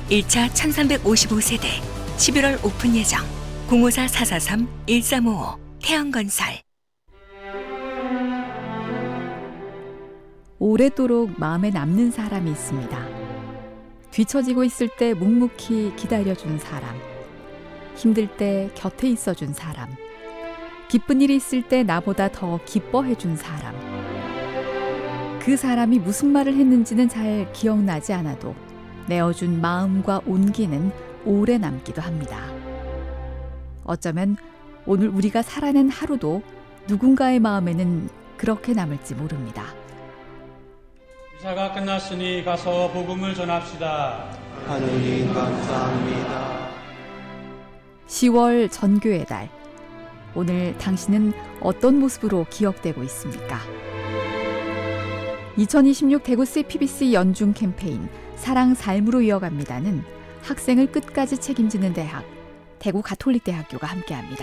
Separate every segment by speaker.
Speaker 1: 1차 1355세대 11월 오픈 예정. 054-443-1355 태영건설.
Speaker 2: 오래도록 마음에 남는 사람이 있습니다. 뒤처지고 있을 때 묵묵히 기다려준 사람, 힘들 때 곁에 있어준 사람, 기쁜 일이 있을 때 나보다 더 기뻐해준 사람. 그 사람이 무슨 말을 했는지는 잘 기억나지 않아도 내어준 마음과 온기는 오래 남기도 합니다. 어쩌면 오늘 우리가 살아낸 하루도 누군가의 마음에는 그렇게 남을지 모릅니다.
Speaker 3: 미사가 끝났으니 가서 복음을 전합시다.
Speaker 4: 하느님 감사합니다.
Speaker 2: 10월 전교의 달. 오늘 당신은 어떤 모습으로 기억되고 있습니까? 2026 대구 CPBC 연중 캠페인 사랑 삶으로 이어갑니다는 학생을 끝까지 책임지는 대학, 대구 가톨릭대학교가 함께합니다.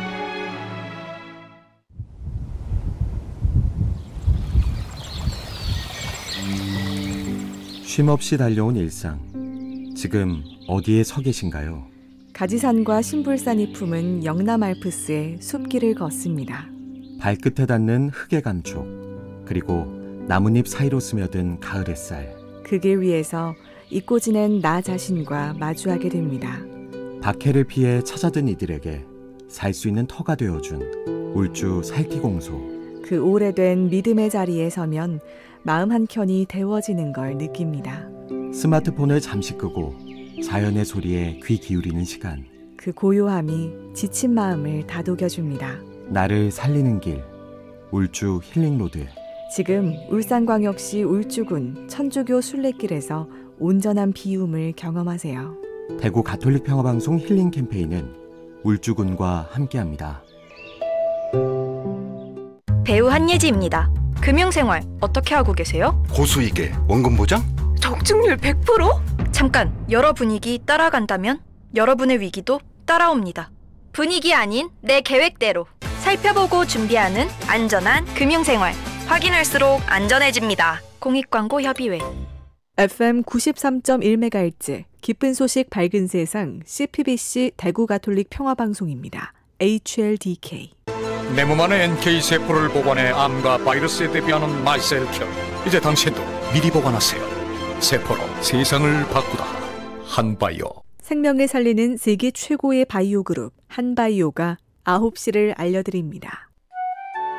Speaker 5: 쉼없이 달려온 일상. 지금 어디에 서 계신가요?
Speaker 6: 가지산과 신불산이 품은 영남 알프스의 숲길을 걷습니다.
Speaker 5: 발끝에 닿는 흙의 감촉, 그리고 나뭇잎 사이로 스며든 가을 햇살.
Speaker 6: 그 길 위에서 잊고 지낸 나 자신과 마주하게 됩니다.
Speaker 5: 박해를 피해 찾아든 이들에게 살 수 있는 터가 되어준 울주 살기공소.
Speaker 6: 그 오래된 믿음의 자리에 서면 마음 한켠이 데워지는 걸 느낍니다.
Speaker 5: 스마트폰을 잠시 끄고 자연의 소리에 귀 기울이는 시간.
Speaker 6: 그 고요함이 지친 마음을 다독여줍니다.
Speaker 5: 나를 살리는 길, 울주 힐링로드.
Speaker 6: 지금 울산광역시 울주군 천주교 순례길에서 온전한 비움을 경험하세요.
Speaker 5: 대구 가톨릭 평화방송 힐링 캠페인은 울주군과 함께합니다.
Speaker 7: 배우 한예지입니다. 금융생활 어떻게 하고 계세요?
Speaker 8: 고수익에 원금 보장?
Speaker 7: 적중률 100%? 잠깐, 여러 분위기 따라간다면 여러분의 위기도 따라옵니다. 분위기 아닌 내 계획대로 살펴보고 준비하는 안전한 금융생활. 확인할수록 안전해집니다. 공익광고협의회.
Speaker 6: FM 93.1MHz 기쁜 소식 밝은 세상 CPBC 대구 가톨릭 평화방송입니다. HLDK.
Speaker 9: 내 몸 안에 NK세포를 보관해 암과 바이러스에 대비하는 마이셀큐. 이제 당신도 미리 보관하세요. 세포로 세상을 바꾸다. 한바이오.
Speaker 6: 생명을 살리는 세계 최고의 바이오 그룹 한바이오가 9시를 알려드립니다.